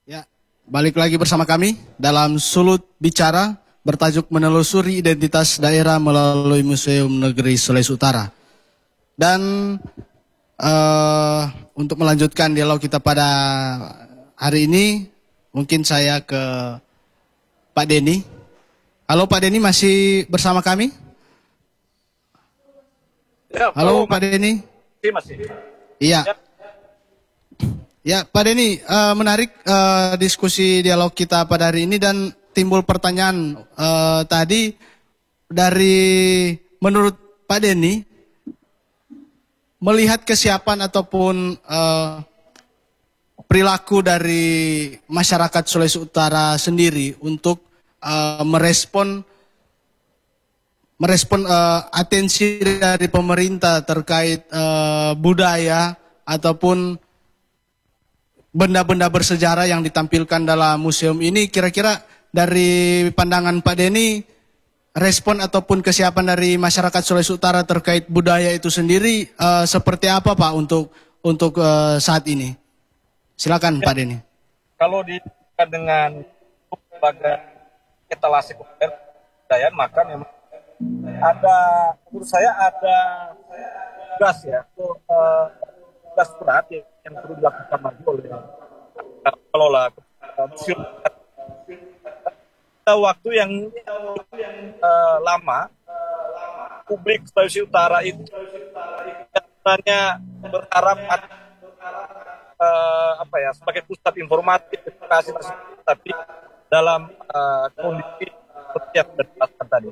Ya, balik lagi bersama kami dalam Sulut Bicara bertajuk menelusuri identitas daerah melalui Museum Negeri Sulawesi Utara. Dan untuk melanjutkan dialog kita pada hari ini, mungkin saya ke Pak Denny. Halo Pak Denny, masih bersama kami? Ya, halo Pak Denny. Masih. Iya. Ya, Pak Denny, menarik diskusi dialog kita pada hari ini dan timbul pertanyaan tadi dari menurut Pak Denny, melihat kesiapan ataupun perilaku dari masyarakat Sulawesi Utara sendiri untuk merespon atensi dari pemerintah terkait budaya ataupun benda-benda bersejarah yang ditampilkan dalam museum ini, kira-kira dari pandangan Pak Denny, respon ataupun kesiapan dari masyarakat Sulawesi Utara terkait budaya itu sendiri seperti apa Pak untuk saat ini? Silakan Pak Denny. Kalau dengan lembaga etalase kebudayaan, maka memang menurut saya ada tugas ya, tugas berat yang perlu dilakukan lagi oleh pengelola museum. Waktu yang lama, publik Sulawesi Utara itu sebenarnya berharap sebagai pusat informatif edukasi, tapi dalam kondisi seperti yang sudah dijelaskan tadi.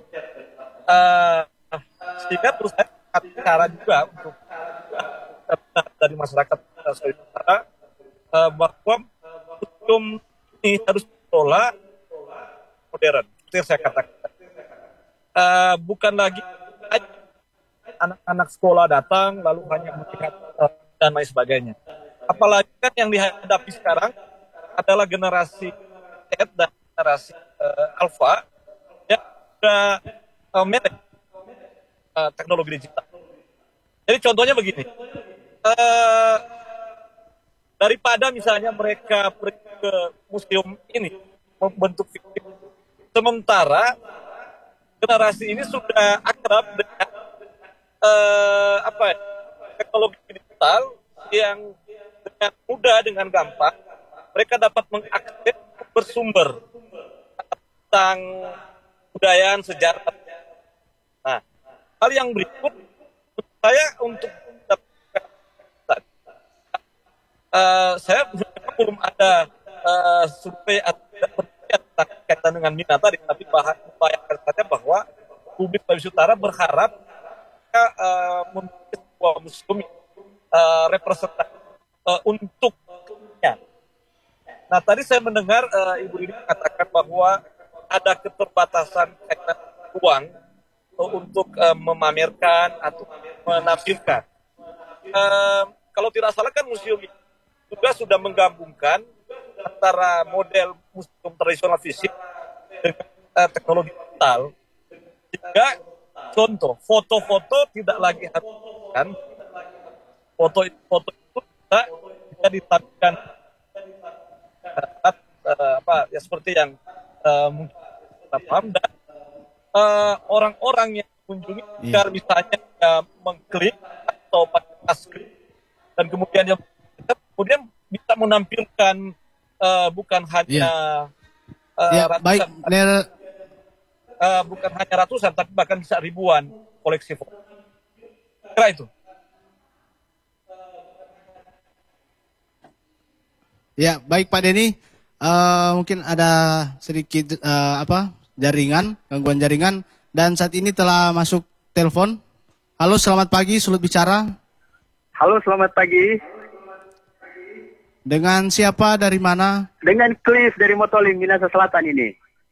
Sehingga terus saya cara juga untuk dari masyarakat Sulawesi Utara bahwa museum ini harus dikelola modern, seperti yang saya katakan. Bukan lagi anak-anak sekolah datang lalu hanya melihat dan lain sebagainya. Apalagi kan yang dihadapi sekarang adalah generasi Z dan generasi Alpha yang sudah manage teknologi digital. Jadi contohnya begini, daripada misalnya mereka pergi ke museum ini membentuk fiktif, sementara generasi ini sudah akrab dengan teknologi digital yang dengan mudah, dengan gampang mereka dapat mengakses bersumber tentang budaya sejarah. Nah, hal yang berikut saya untuk saya belum ada survei kaitan dengan minat tadi, tapi bayangkan saja bahwa publik Sulawesi Utara berharap memiliki sebuah museum representatif untuknya. Nah, tadi saya mendengar Ibu ini mengatakan bahwa ada keterbatasan ruang untuk memamerkan atau menampilkan. Kalau tidak salah kan museum ini juga sudah menggabungkan antara model museum tradisional fisik dengan teknologi digital. Jika contoh foto-foto tidak lagi harus kan, foto itu bisa ditampilkan seperti yang mungkin kita paham, dan orang-orang yang mengunjungi jika misalnya mengklik atau pakai script dan kemudian bisa menampilkan bukan hanya ratusan, bukan hanya ratusan, tapi bahkan bisa ribuan koleksi foto. Kira itu. Ya, baik Pak Denny. Mungkin ada sedikit gangguan jaringan, dan saat ini telah masuk telepon. Halo, selamat pagi, Sulut Bicara. Halo, selamat pagi. Dengan siapa, dari mana? Dengan Cliff dari Motoling, Minahasa Selatan ini.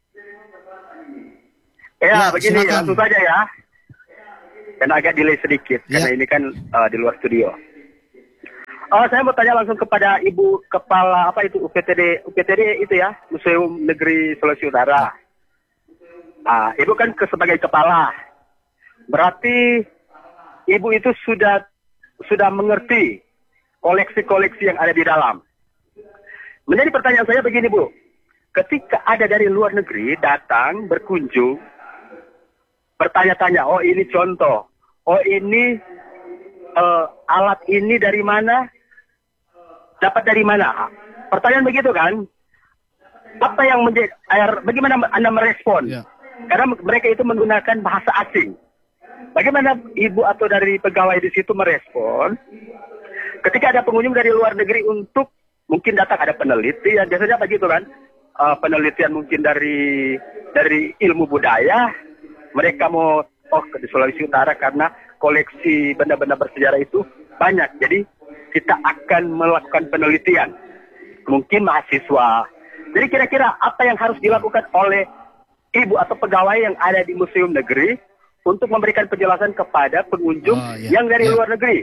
Ya, begini, silakan. langsung saja ya. Karena agak delay sedikit, karena ini kan di luar studio. Saya mau tanya langsung kepada Ibu Kepala UPTD itu ya, Museum Negeri Sulawesi Utara. Ibu kan sebagai kepala, berarti Ibu itu sudah mengerti koleksi-koleksi yang ada di dalam. menjadi pertanyaan saya begini Bu, ketika ada dari luar negeri datang berkunjung, bertanya-tanya, oh ini contoh, oh ini alat ini dari mana, dapat dari mana? Pertanyaan begitu kan? Apa yang menjadi, bagaimana Anda merespon? Ya. Karena mereka itu menggunakan bahasa asing. Bagaimana Ibu atau dari pegawai di situ merespon ketika ada pengunjung dari luar negeri untuk mungkin datang, ada penelitian, biasanya begitu kan? Penelitian mungkin dari ilmu budaya, mereka mau ke Sulawesi Utara karena koleksi benda-benda bersejarah itu banyak. Jadi kita akan melakukan penelitian, mungkin mahasiswa. Jadi kira-kira apa yang harus dilakukan oleh Ibu atau pegawai yang ada di museum negeri untuk memberikan penjelasan kepada pengunjung yang dari luar negeri?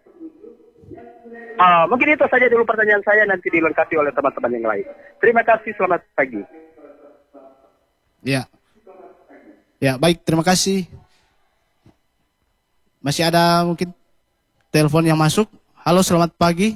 Mungkin itu saja dulu pertanyaan saya, nanti dilengkapi oleh teman-teman yang lain. Terima kasih, selamat pagi. Ya, ya baik, terima kasih. Masih ada mungkin telepon yang masuk. Halo, selamat pagi.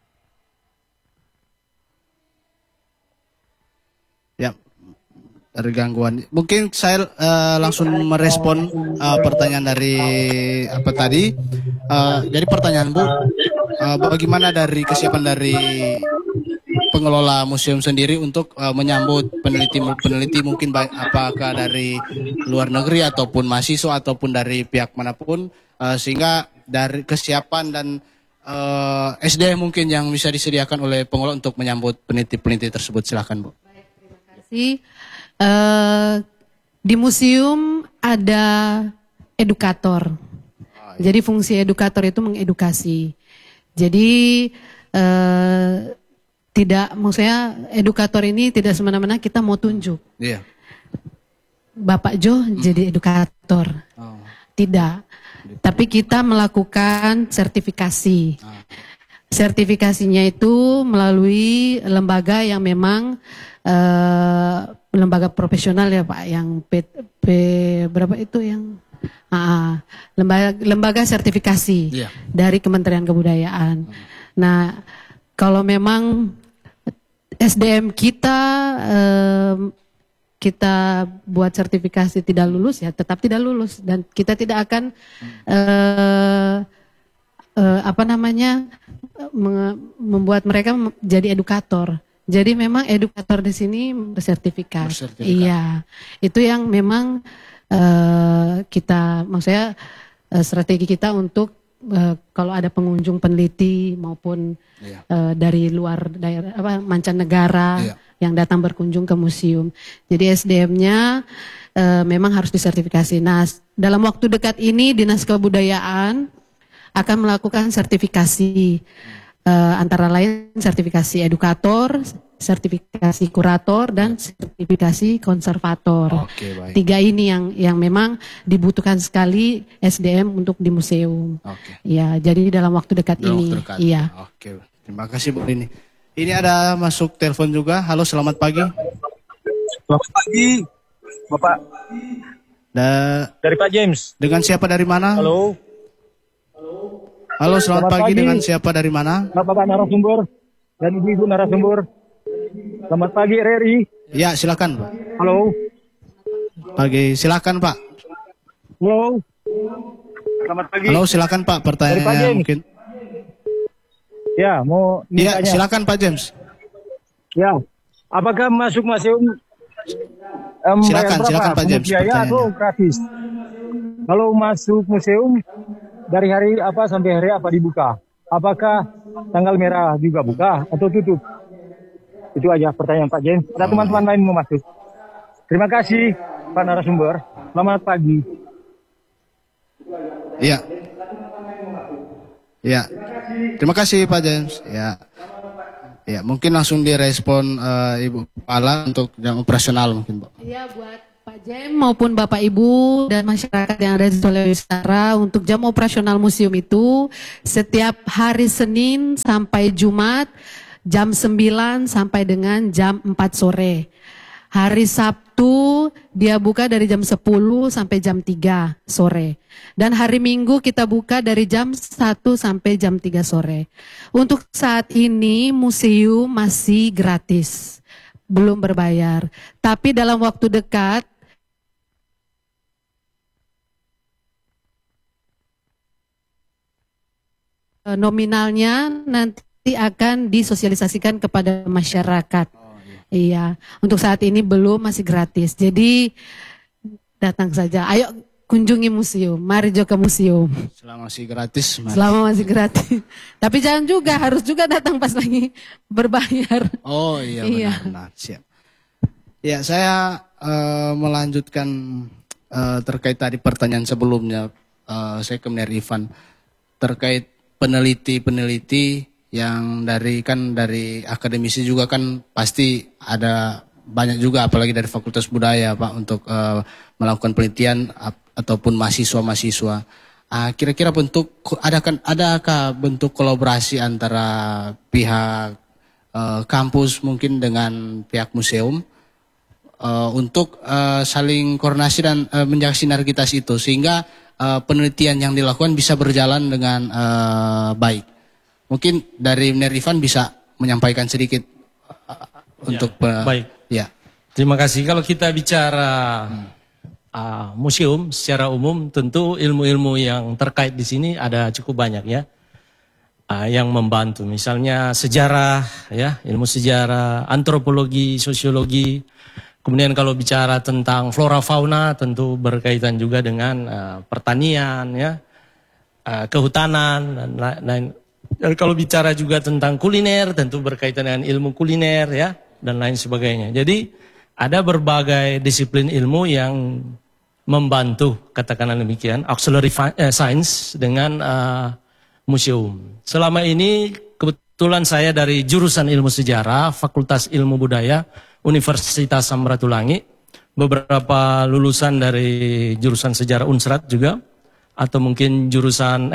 Ya, ada gangguan. Mungkin saya langsung merespon pertanyaan dari apa tadi. Jadi pertanyaan Bu, bagaimana dari kesiapan dari pengelola museum sendiri untuk menyambut peneliti mungkin apakah dari luar negeri ataupun mahasiswa ataupun dari pihak manapun, sehingga dari kesiapan dan SDM mungkin yang bisa disediakan oleh pengelola untuk menyambut peneliti-peneliti tersebut. Silakan Bu. Baik, terima kasih. Di museum ada edukator. Jadi fungsi edukator itu mengedukasi. Jadi maksudnya edukator ini tidak semena-mena kita mau tunjuk. Iya. Bapak Jo jadi edukator. Tidak. Tapi kita melakukan sertifikasi. Sertifikasinya itu melalui lembaga yang memang lembaga profesional ya Pak, yang berapa itu yang lembaga sertifikasi dari Kementerian Kebudayaan. Nah, kalau memang SDM kita buat sertifikasi tidak lulus, ya tetap tidak lulus, dan kita tidak akan membuat mereka jadi edukator. Jadi memang edukator di sini bersertifikat. Iya, itu yang memang kita, maksudnya strategi kita untuk kalau ada pengunjung peneliti maupun dari luar daerah mancanegara yang datang berkunjung ke museum. Jadi SDM-nya memang harus disertifikasi. Nah, dalam waktu dekat ini Dinas Kebudayaan akan melakukan sertifikasi, antara lain sertifikasi edukator, sertifikasi kurator, dan sertifikasi konservator. Oke, baik. 3 ini yang memang dibutuhkan sekali SDM untuk di museum. Oke. Ya, jadi dalam waktu dekat ini. Iya. Oke, terima kasih Bu Rini. Ini ada masuk telepon juga. Halo, selamat pagi. Selamat pagi, Bapak. Dari Pak James. Dengan siapa dari mana? Halo. Halo, selamat pagi. Dengan siapa dari mana? Bapak narasumber dan ibu narasumber. Selamat pagi RRI. Ya, silakan Pak. Halo. Pagi, silakan Pak. Halo. Selamat pagi. Halo, silakan Pak. Pertanyaannya Dari Pak James. mungkin. Ya, mau Ya, ditanya. silakan Pak James. Ya. Apakah masuk museum Silakan, bayar berapa? silakan Pak James, Pungut biaya atau pertanyaannya. gratis? Kalau masuk museum dari hari apa sampai hari apa dibuka? Apakah tanggal merah juga buka atau tutup? Itu aja pertanyaan Pak James. Ada teman-teman lain mau masuk. Terima kasih Pak narasumber. Selamat pagi. Iya. Ya. Terima kasih Pak James. Ya. Ya, mungkin langsung direspon Ibu Kepala untuk yang operasional mungkin, Pak. Iya, buat Pak Jem maupun Bapak Ibu dan masyarakat yang ada di Sulawesi Utara, untuk jam operasional museum itu setiap hari Senin sampai Jumat jam 9 sampai dengan jam 4 sore. Hari Sabtu dia buka dari jam 10 sampai jam 3 sore. Dan hari Minggu kita buka dari jam 1 sampai jam 3 sore. Untuk saat ini museum masih gratis, belum berbayar. Tapi dalam waktu dekat nominalnya nanti akan disosialisasikan kepada masyarakat. Iya, untuk saat ini belum, masih gratis. Jadi datang saja. Ayo kunjungi museum. Mari Jo ke museum. Selama masih gratis. Mari. Selama masih gratis. Tapi jangan juga, harus juga datang pas lagi berbayar. Oh iya, benar-benar. Siap. Ya, saya melanjutkan terkait tadi pertanyaan sebelumnya. Saya ke Mner Ivan terkait peneliti-peneliti yang dari akademisi juga kan pasti ada banyak juga, apalagi dari Fakultas Budaya Pak, untuk melakukan penelitian ataupun mahasiswa-mahasiswa. Kira-kira adakah bentuk kolaborasi antara pihak kampus mungkin dengan pihak museum untuk saling koordinasi dan menjaga sinergitas itu sehingga penelitian yang dilakukan bisa berjalan dengan baik. Mungkin dari Mner Ivan bisa menyampaikan sedikit untuk baik. Ya. Terima kasih. Kalau kita bicara museum secara umum, tentu ilmu-ilmu yang terkait di sini ada cukup banyak ya, yang membantu. Misalnya sejarah, ya, ilmu sejarah, antropologi, sosiologi. Kemudian kalau bicara tentang flora fauna, tentu berkaitan juga dengan pertanian, ya, kehutanan dan lain. Dan kalau bicara juga tentang kuliner, tentu berkaitan dengan ilmu kuliner, ya, dan lain sebagainya. Jadi ada berbagai disiplin ilmu yang membantu, katakanlah demikian, auxiliary science dengan museum. Selama ini kebetulan saya dari jurusan ilmu sejarah, Fakultas Ilmu Budaya, Universitas Samratulangi, beberapa lulusan dari jurusan sejarah Unsrat juga, atau mungkin jurusan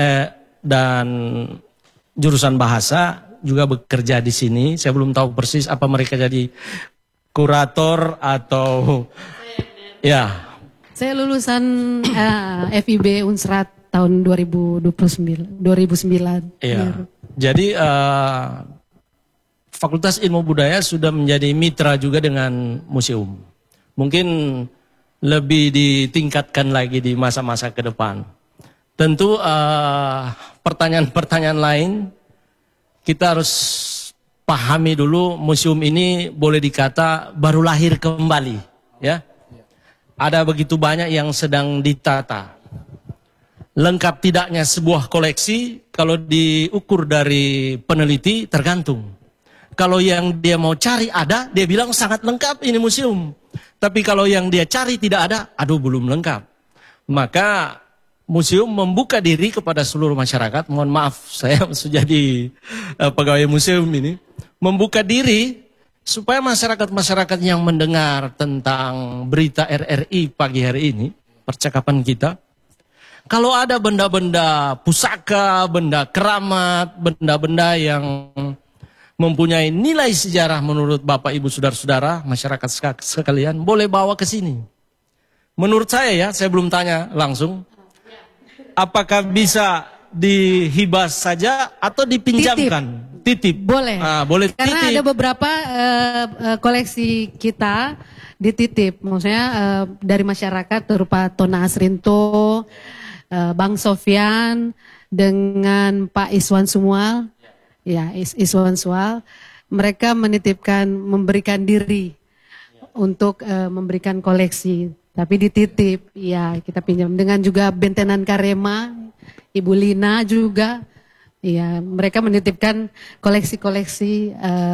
jurusan bahasa juga bekerja di sini. Saya belum tahu persis apa mereka jadi kurator atau ya. Saya lulusan FIB Unsrat tahun 2009. Iya. Jadi Fakultas Ilmu Budaya sudah menjadi mitra juga dengan museum. Mungkin lebih ditingkatkan lagi di masa-masa ke depan. Tentu pertanyaan-pertanyaan lain kita harus pahami dulu, museum ini boleh dikata baru lahir kembali, ya. Ada begitu banyak yang sedang ditata. Lengkap tidaknya sebuah koleksi kalau diukur dari peneliti tergantung. Kalau yang dia mau cari ada, dia bilang sangat lengkap ini museum. Tapi kalau yang dia cari tidak ada, aduh belum lengkap. Maka museum membuka diri kepada seluruh masyarakat. Mohon maaf, saya sudah jadi pegawai museum ini. Membuka diri supaya masyarakat-masyarakat yang mendengar tentang berita RRI pagi hari ini, percakapan kita, kalau ada benda-benda pusaka, benda keramat, benda-benda yang mempunyai nilai sejarah menurut Bapak Ibu Saudara-saudara, masyarakat sekalian, boleh bawa ke sini. Menurut saya ya, saya belum tanya langsung, apakah bisa dihibas saja atau dipinjamkan? Titip. Boleh. Boleh titip. Karena ada beberapa koleksi kita dititip. Maksudnya dari masyarakat berupa Tona Asrinto, Bang Sofyan, dengan Pak Iswan Sumual. Ya, Iswan Sual, mereka memberikan diri untuk memberikan koleksi, tapi dititip, ya kita pinjam. Dengan juga Bentenan Karema, Ibu Lina juga, ya mereka menitipkan koleksi-koleksi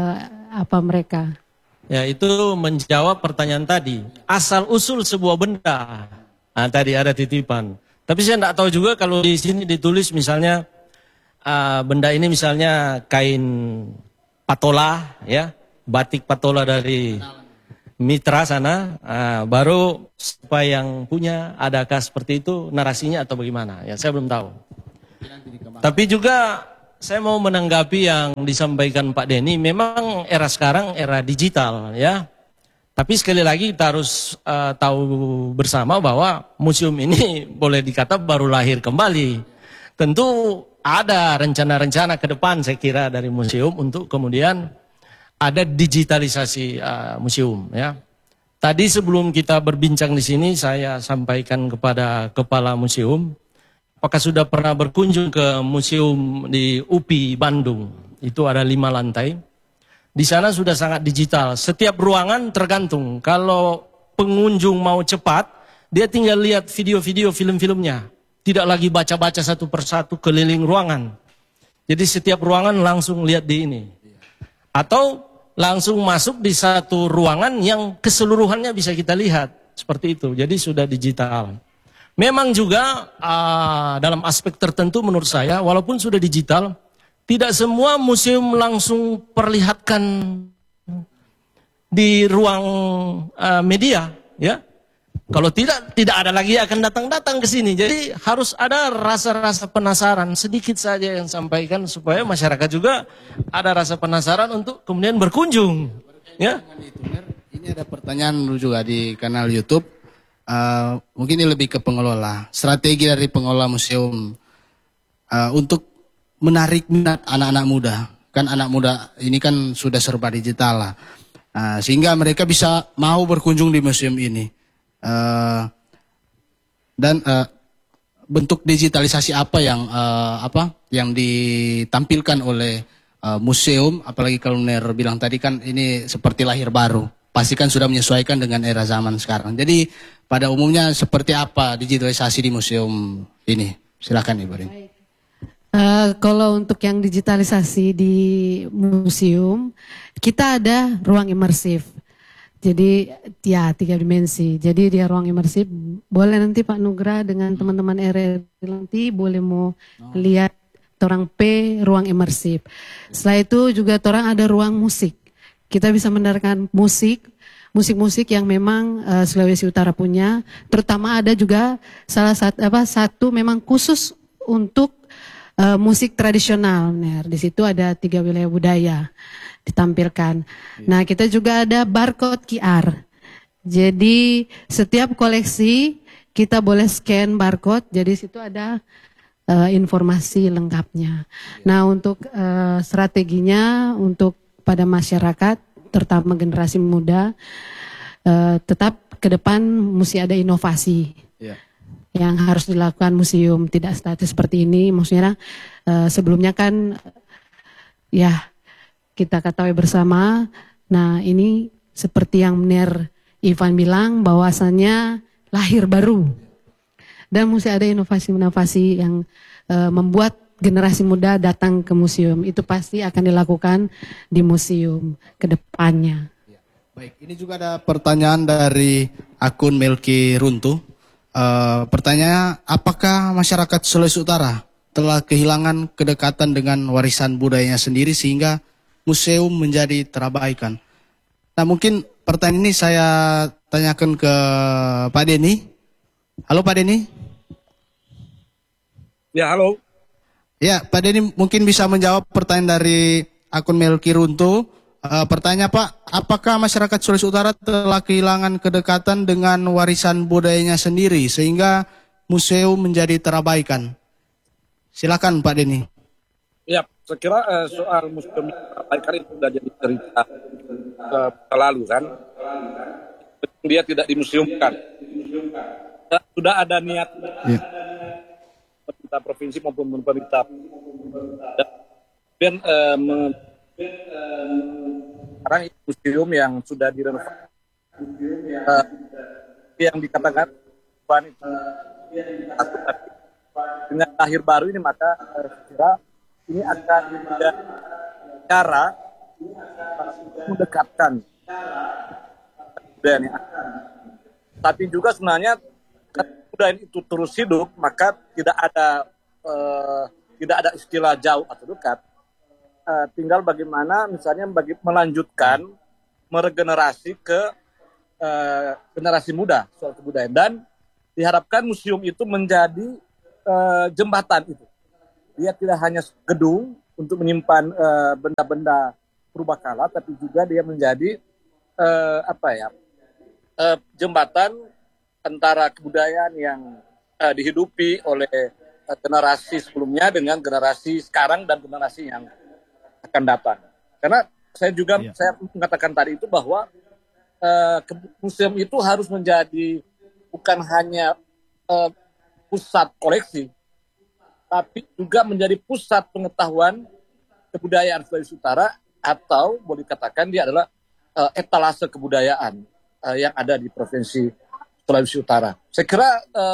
mereka. Ya, itu menjawab pertanyaan tadi. Asal usul sebuah benda, tadi ada titipan. Tapi saya tidak tahu juga kalau di sini ditulis misalnya, benda ini misalnya kain patola, ya, batik patola dari mitra sana, baru supaya yang punya, adakah seperti itu narasinya atau bagaimana? Ya, saya belum tahu. Tapi juga saya mau menanggapi yang disampaikan Pak Denny. Memang era sekarang era digital, ya, Tapi sekali lagi kita harus tahu bersama bahwa museum ini boleh dikata baru lahir kembali. Tentu ada rencana-rencana ke depan saya kira dari museum untuk kemudian ada digitalisasi museum ya. Tadi sebelum kita berbincang di sini saya sampaikan kepada kepala museum, apakah sudah pernah berkunjung ke museum di UPI Bandung? Itu ada 5 lantai. Di sana sudah sangat digital. Setiap ruangan tergantung. Kalau pengunjung mau cepat, dia tinggal lihat video-video film-filmnya. Tidak lagi baca-baca satu persatu keliling ruangan. Jadi setiap ruangan langsung lihat di ini. Atau langsung masuk di satu ruangan yang keseluruhannya bisa kita lihat. Seperti itu. Jadi sudah digital. Memang juga dalam aspek tertentu menurut saya, walaupun sudah digital, tidak semua museum langsung perlihatkan di ruang media, ya. Kalau tidak ada lagi akan datang ke sini. Jadi harus ada rasa-rasa penasaran sedikit saja yang sampaikan supaya masyarakat juga ada rasa penasaran untuk kemudian berkunjung, ya. Ini ada pertanyaan juga di kanal YouTube. Mungkin ini lebih ke pengelola. Strategi dari pengelola museum untuk menarik minat anak-anak muda. Kan anak muda ini kan sudah serba digital lah. Sehingga mereka bisa mau berkunjung di museum ini. Dan bentuk digitalisasi apa yang ditampilkan oleh museum, apalagi kalau Ner bilang tadi kan ini seperti lahir baru. Pasti kan sudah menyesuaikan dengan era zaman sekarang. Jadi pada umumnya seperti apa digitalisasi di museum ini? Silakan Ibu Rin. Kalau untuk yang digitalisasi di museum, kita ada ruang imersif. Jadi ya 3 dimensi. Jadi dia ruang imersif. Boleh nanti Pak Nugra dengan teman-teman RRI nanti boleh mau lihat orang P ruang imersif. Setelah itu juga orang ada ruang musik. Kita bisa mendengarkan musik yang memang Sulawesi Utara punya. Terutama ada juga satu memang khusus untuk musik tradisional. Nah, di situ ada 3 wilayah budaya ditampilkan. Nah, kita juga ada barcode QR. Jadi setiap koleksi kita boleh scan barcode. Jadi situ ada informasi lengkapnya. Nah, untuk strateginya untuk pada masyarakat, terutama generasi muda, tetap ke depan mesti ada inovasi. Yang harus dilakukan museum, tidak statis seperti ini. Maksudnya sebelumnya kan ya kita ketahui bersama. Nah ini seperti yang Ner Ivan bilang bahwasannya lahir baru. Dan mesti ada inovasi-inovasi yang membuat generasi muda datang ke museum. Itu pasti akan dilakukan di museum ke depannya. Baik, ini juga ada pertanyaan dari akun Melki Runtuh. Pertanyaannya, apakah masyarakat Sulawesi Utara telah kehilangan kedekatan dengan warisan budayanya sendiri sehingga museum menjadi terabaikan? Nah mungkin pertanyaan ini saya tanyakan ke Pak Denny. Halo Pak Denny. Ya halo. Ya Pak Denny mungkin bisa menjawab pertanyaan dari akun Melki Runtuh. Pertanyaan Pak, apakah masyarakat Sulawesi Utara telah kehilangan kedekatan dengan warisan budayanya sendiri sehingga museum menjadi terabaikan? Silakan Pak Denny. Ya, saya kira soal museum terabaikan itu sudah jadi cerita lalu kan. Dia tidak dimuseumkan. Sudah ada niat pemerintah provinsi maupun pemerintah dan sekarang museum yang sudah direnovasi yang dikatakan itu dengan lahir baru ini, maka kira ini akan menjadi cara mendekatkan budaya ini. Tapi juga sebenarnya budaya itu terus hidup, maka tidak ada istilah jauh atau dekat. Tinggal bagaimana misalnya melanjutkan meregenerasi ke generasi muda soal kebudayaan, dan diharapkan museum itu menjadi jembatan itu. Dia tidak hanya gedung untuk menyimpan benda-benda purbakala, tapi juga dia menjadi jembatan antara kebudayaan yang dihidupi oleh generasi sebelumnya dengan generasi sekarang dan generasi yang akan datang. Karena saya mengatakan tadi itu bahwa museum itu harus menjadi bukan hanya pusat koleksi, tapi juga menjadi pusat pengetahuan kebudayaan Sulawesi Utara, atau boleh dikatakan dia adalah etalase kebudayaan yang ada di Provinsi Sulawesi Utara. Saya kira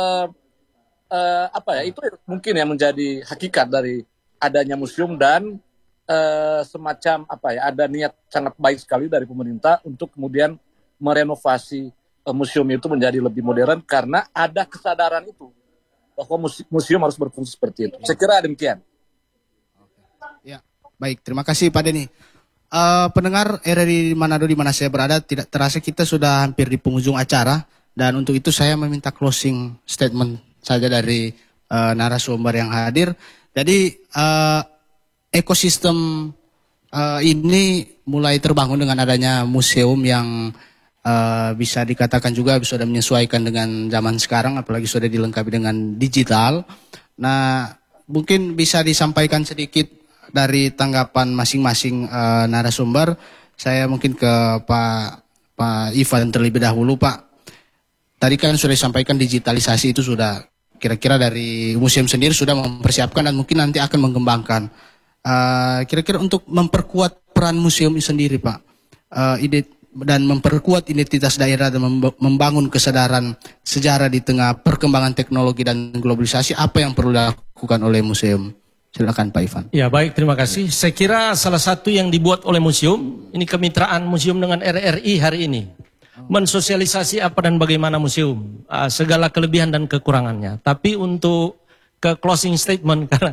itu mungkin yang menjadi hakikat dari adanya museum, dan semacam ada niat sangat baik sekali dari pemerintah untuk kemudian merenovasi museum itu menjadi lebih modern, karena ada kesadaran itu bahwa museum harus berfungsi seperti itu. Saya kira demikian. Ya, baik, terima kasih Pak Denny. Pendengar RRI Manado di mana saya berada, tidak terasa kita sudah hampir di penghujung acara, dan untuk itu saya meminta closing statement saja dari narasumber yang hadir. Jadi ekosistem ini mulai terbangun dengan adanya museum yang bisa dikatakan juga sudah menyesuaikan dengan zaman sekarang, apalagi sudah dilengkapi dengan digital. Nah, mungkin bisa disampaikan sedikit dari tanggapan masing-masing narasumber. Saya mungkin ke Pak Ivan terlebih dahulu, Pak. Tadi kan sudah disampaikan digitalisasi itu sudah kira-kira dari museum sendiri sudah mempersiapkan dan mungkin nanti akan mengembangkan. Kira-kira untuk memperkuat peran museum sendiri, Pak, dan memperkuat identitas daerah dan membangun kesadaran sejarah di tengah perkembangan teknologi dan globalisasi, apa yang perlu dilakukan oleh museum? Silakan Pak Ivan. Ya, baik, terima kasih. Saya kira salah satu yang dibuat oleh museum, ini kemitraan museum dengan RRI hari ini, mensosialisasi apa dan bagaimana museum, segala kelebihan dan kekurangannya. Tapi untuk ke closing statement, karena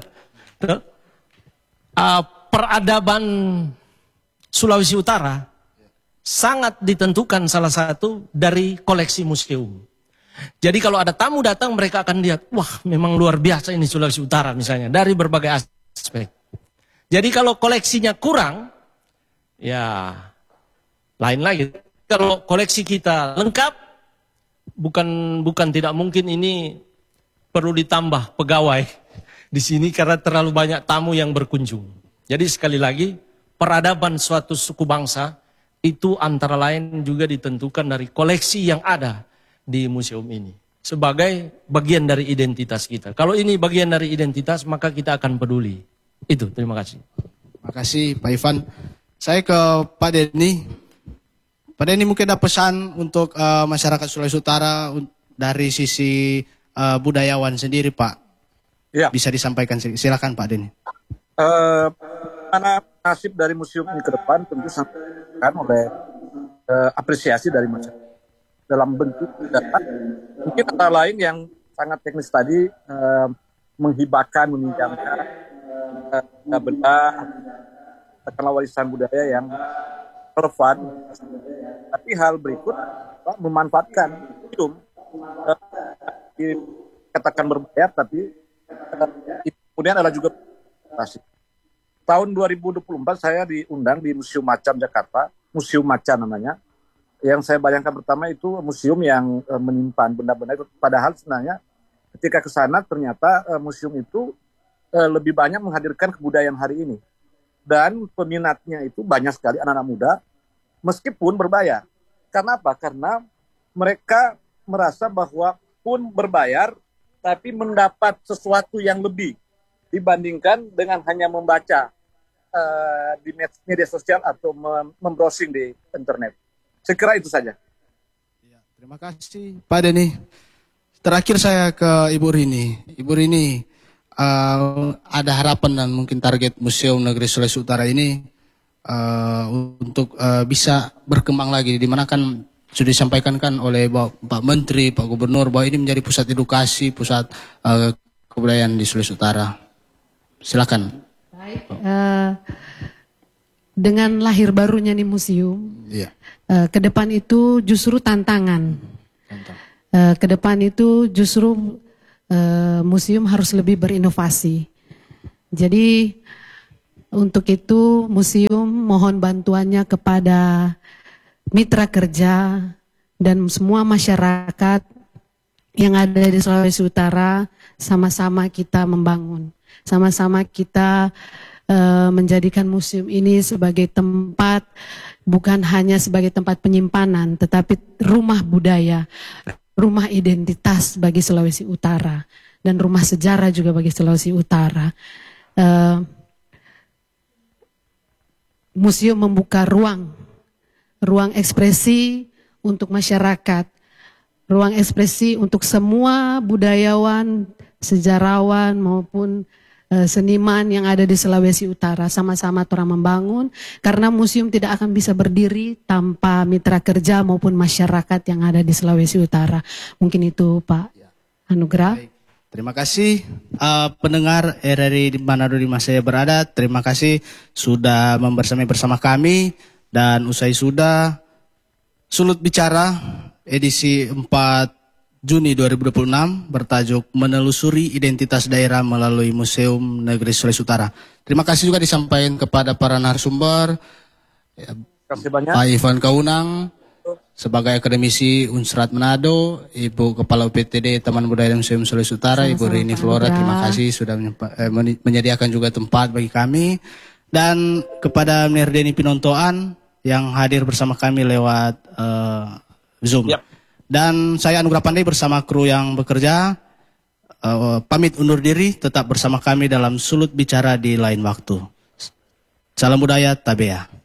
peradaban Sulawesi Utara sangat ditentukan salah satu dari koleksi museum. Jadi kalau ada tamu datang, mereka akan lihat, wah memang luar biasa ini Sulawesi Utara misalnya, dari berbagai aspek. Jadi kalau koleksinya kurang, ya lain lagi. Kalau koleksi kita lengkap, bukan tidak mungkin ini perlu ditambah pegawai di sini karena terlalu banyak tamu yang berkunjung. Jadi sekali lagi, peradaban suatu suku bangsa itu antara lain juga ditentukan dari koleksi yang ada di museum ini. Sebagai bagian dari identitas kita. Kalau ini bagian dari identitas, maka kita akan peduli. Itu, terima kasih. Terima kasih Pak Ivan. Saya ke Pak Denny. Pak Denny, mungkin ada pesan untuk masyarakat Sulawesi Utara dari sisi budayawan sendiri, Pak. Ya. Bisa disampaikan, silakan Pak Denny. Mana nasib dari museum ini ke depan tentu disampaikan oleh apresiasi dari masyarakat dalam bentuk data. Mungkin antara lain yang sangat teknis tadi, menghibahkan, meminjamkan benda katakanlah warisan budaya yang relevan. Tapi hal berikut memanfaatkan museum dikatakan berbayar, tapi kemudian adalah juga prestasi. Tahun 2024 saya diundang di Museum Macan Jakarta, Museum Macan namanya. Yang saya bayangkan pertama itu museum yang menyimpan benda-benda itu. Padahal sebenarnya ketika ke sana ternyata museum itu lebih banyak menghadirkan kebudayaan hari ini. Dan peminatnya itu banyak sekali anak-anak muda, meskipun berbayar. Karena apa? Karena mereka merasa bahwa pun berbayar, tapi mendapat sesuatu yang lebih dibandingkan dengan hanya membaca di media sosial atau membrowsing di internet. Saya kira itu saja. Ya, terima kasih Pak Denny. Terakhir saya ke Ibu Rini. Ibu Rini, ada harapan dan mungkin target Museum Negeri Sulawesi Utara ini untuk bisa berkembang lagi. Dimana kan sudah disampaikan kan oleh Pak Menteri, Pak Gubernur bahwa ini menjadi pusat edukasi, pusat kebudayaan di Sulawesi Utara. Silakan. Baik, dengan lahir barunya nih museum, iya. Ke depan itu justru tantangan. Ke depan itu justru museum harus lebih berinovasi. Jadi untuk itu museum mohon bantuannya kepada mitra kerja dan semua masyarakat yang ada di Sulawesi Utara sama-sama kita membangun, sama-sama kita menjadikan museum ini sebagai tempat, bukan hanya sebagai tempat penyimpanan, tetapi rumah budaya, rumah identitas bagi Sulawesi Utara, dan rumah sejarah juga bagi Sulawesi Utara. Museum membuka ruang ekspresi untuk masyarakat, ruang ekspresi untuk semua budayawan, sejarawan maupun seniman yang ada di Sulawesi Utara. Sama-sama orang membangun, karena museum tidak akan bisa berdiri tanpa mitra kerja maupun masyarakat yang ada di Sulawesi Utara. Mungkin itu Pak Anugrah. Baik. Terima kasih pendengar RRI di mana di masa saya berada. Terima kasih sudah bersama kami, dan usai sudah Sulut Bicara edisi 4 Juni 2026 bertajuk Menelusuri Identitas Daerah Melalui Museum Negeri Sulawesi Utara. Terima kasih juga disampaikan kepada para narasumber, Terima kasih banyak. Pak Ivan Kaunang sebagai akademisi Unsrat Manado, Ibu Kepala UPTD Taman Budaya dan Museum Sulawesi Utara, Ibu Rini Flora, terima kasih sudah menyediakan juga tempat bagi kami, dan kepada Mir Deni Pinontoan yang hadir bersama kami lewat Zoom. Yep. Dan saya Anugrah Pandai bersama kru yang bekerja pamit undur diri, tetap bersama kami dalam Sulut Bicara di lain waktu. Salam budaya, Tabea.